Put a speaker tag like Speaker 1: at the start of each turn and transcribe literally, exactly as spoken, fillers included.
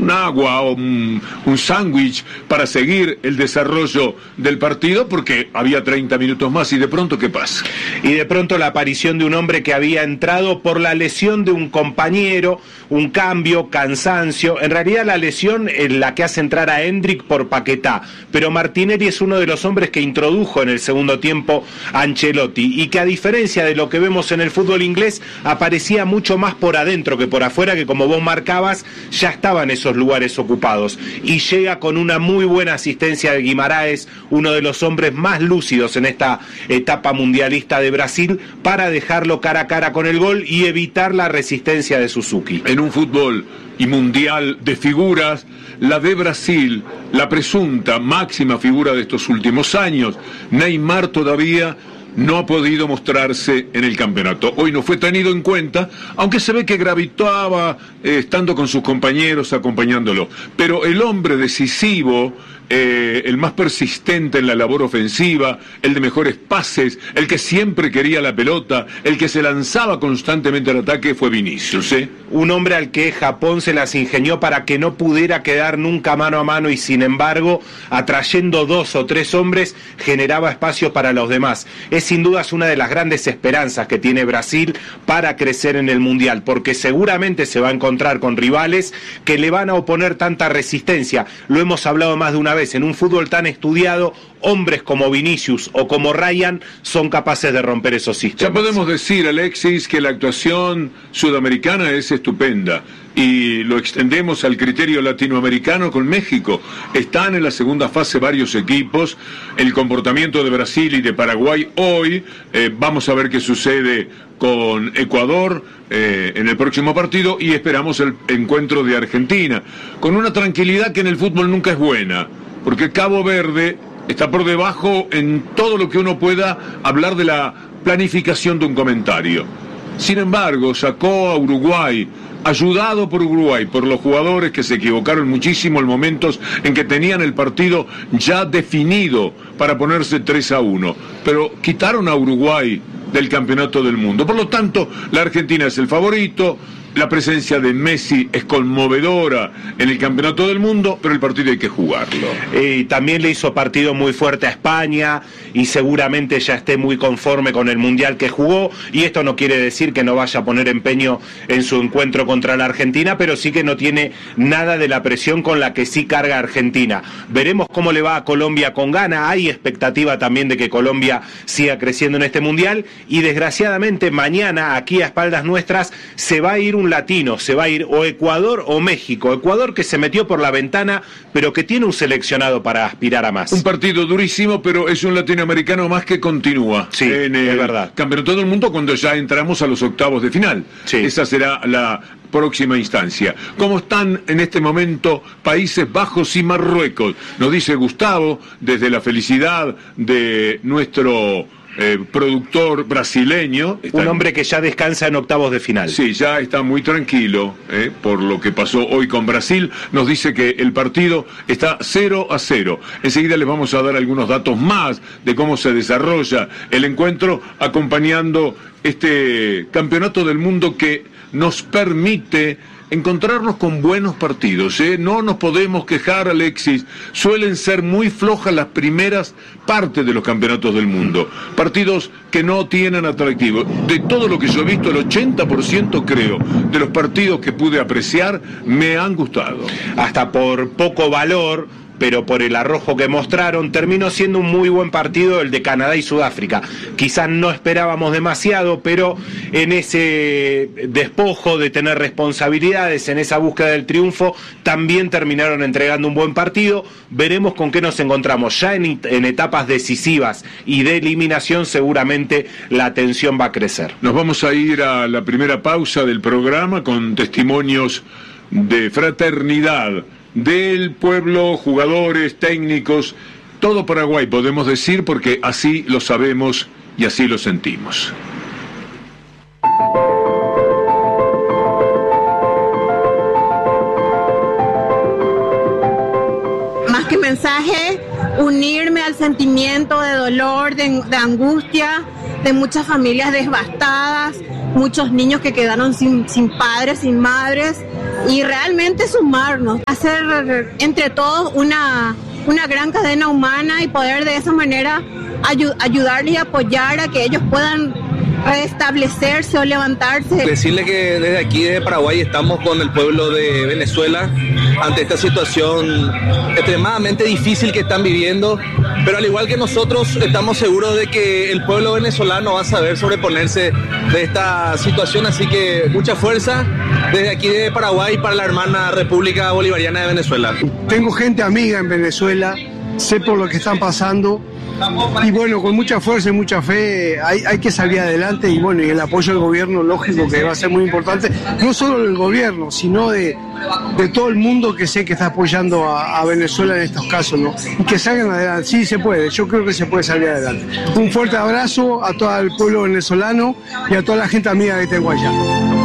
Speaker 1: un agua o un, un sándwich para seguir el desarrollo del partido, porque había treinta minutos más y de pronto, ¿qué pasa?
Speaker 2: Y de pronto la aparición de un hombre que había entrado por la lesión de un compañero, un cambio, cansancio. En realidad la lesión es la que hace entrar a Hendrick por Paquetá, pero Martinelli es uno de los hombres que introdujo en el segundo tiempo a Ancelotti, y que a diferencia de lo que vemos en el fútbol inglés, aparecía mucho más por adentro que por afuera, que como vos marcabas, ya estaban esos lugares ocupados, y llega con una muy buena asistencia de Guimaraes, uno de los hombres más lúcidos en esta etapa mundialista de Brasil, para dejarlo cara a cara con el gol y evitar la resistencia de Suzuki.
Speaker 1: En un fútbol y mundial de figuras, la de Brasil, la presunta máxima figura de estos últimos años, Neymar, todavía no ha podido mostrarse en el campeonato. Hoy no fue tenido en cuenta, aunque se ve que gravitaba eh, estando con sus compañeros, acompañándolo. Pero el hombre decisivo, eh, el más persistente en la labor ofensiva, el de mejores pases, el que siempre quería la pelota, el que se lanzaba constantemente al ataque, fue Vinicius, ¿eh?
Speaker 2: Un hombre al que Japón se las ingenió para que no pudiera quedar nunca mano a mano, y sin embargo, atrayendo dos o tres hombres, generaba espacios para los demás. Es sin duda una de las grandes esperanzas que tiene Brasil para crecer en el Mundial, porque seguramente se va a encontrar con rivales que le van a oponer tanta resistencia. Lo hemos hablado más de una vez, en un fútbol tan estudiado, hombres como Vinicius o como Ryan son capaces de romper esos sistemas.
Speaker 1: Ya podemos decir, Alexis, que la actuación sudamericana es estupenda, y lo extendemos al criterio latinoamericano con México. Están en la segunda fase varios equipos. El comportamiento de Brasil y de Paraguay hoy, eh, vamos a ver qué sucede con Ecuador eh, en el próximo partido, y esperamos el encuentro de Argentina, con una tranquilidad que en el fútbol nunca es buena, porque Cabo Verde está por debajo en todo lo que uno pueda hablar de la planificación de un comentario. Sin embargo, sacó a Uruguay, ayudado por Uruguay, por los jugadores que se equivocaron muchísimo en momentos en que tenían el partido ya definido para ponerse tres a uno, pero quitaron a Uruguay del campeonato del mundo. Por lo tanto, la Argentina es el favorito. La presencia de Messi es conmovedora en el campeonato del mundo, pero el partido hay que jugarlo.
Speaker 2: Y también le hizo partido muy fuerte a España, y seguramente ya esté muy conforme con el Mundial que jugó, y esto no quiere decir que no vaya a poner empeño en su encuentro contra la Argentina, pero sí que no tiene nada de la presión con la que sí carga Argentina. Veremos cómo le va a Colombia con Ghana. Hay expectativa también de que Colombia siga creciendo en este Mundial, y desgraciadamente mañana, aquí a espaldas nuestras, se va a ir un latino, se va a ir o Ecuador o México. Ecuador, que se metió por la ventana, pero que tiene un seleccionado para aspirar a más.
Speaker 1: Un partido durísimo, pero es un latinoamericano más que continúa.
Speaker 2: Sí,
Speaker 1: en el
Speaker 2: es verdad.
Speaker 1: Campeonato del Mundo, cuando ya entramos a los octavos de final.
Speaker 2: Sí.
Speaker 1: Esa será la próxima instancia. ¿Cómo están en este momento Países Bajos y Marruecos? Nos dice Gustavo, desde la felicidad de nuestro Eh, productor brasileño.
Speaker 2: Está un hombre que ya descansa en octavos de final.
Speaker 1: Sí, ya está muy tranquilo eh, por lo que pasó hoy con Brasil. Nos dice que el partido está cero a cero. Enseguida les vamos a dar algunos datos más de cómo se desarrolla el encuentro, acompañando este campeonato del mundo que nos permite encontrarnos con buenos partidos, ¿eh? No nos podemos quejar, Alexis. Suelen ser muy flojas las primeras partes de los campeonatos del mundo. Partidos que no tienen atractivo. De todo lo que yo he visto, el ochenta por ciento, creo, de los partidos que pude apreciar, me han gustado.
Speaker 2: Hasta por poco valor, pero por el arrojo que mostraron, terminó siendo un muy buen partido el de Canadá y Sudáfrica. Quizás no esperábamos demasiado, pero en ese despojo de tener responsabilidades, en esa búsqueda del triunfo, también terminaron entregando un buen partido. Veremos con qué nos encontramos. Ya en, en etapas decisivas y de eliminación, seguramente la tensión va a crecer.
Speaker 1: Nos vamos a ir a la primera pausa del programa con testimonios de fraternidad del pueblo, jugadores, técnicos, todo Paraguay, podemos decir, porque así lo sabemos y así lo sentimos.
Speaker 3: Más que mensaje, unirme al sentimiento de dolor, de, de angustia, de muchas familias devastadas, muchos niños que quedaron sin, sin padres, sin madres, y realmente sumarnos, hacer entre todos una, una gran cadena humana y poder de esa manera ayu- ayudarles y apoyar a que ellos puedan restablecerse o levantarse.
Speaker 4: Decirle que desde aquí, de Paraguay, estamos con el pueblo de Venezuela ante esta situación extremadamente difícil que están viviendo, pero al igual que nosotros estamos seguros de que el pueblo venezolano va a saber sobreponerse de esta situación, así que mucha fuerza desde aquí de Paraguay para la hermana República Bolivariana de Venezuela.
Speaker 5: Tengo gente amiga en Venezuela, sé por lo que están pasando. Y bueno, con mucha fuerza y mucha fe hay, hay que salir adelante, y bueno, y el apoyo del gobierno, lógico que va a ser muy importante, no solo del gobierno, sino de, de todo el mundo que sé que está apoyando a, a Venezuela en estos casos, ¿no? Y que salgan adelante, sí se puede, yo creo que se puede salir adelante. Un fuerte abrazo a todo el pueblo venezolano y a toda la gente amiga que tengo allá.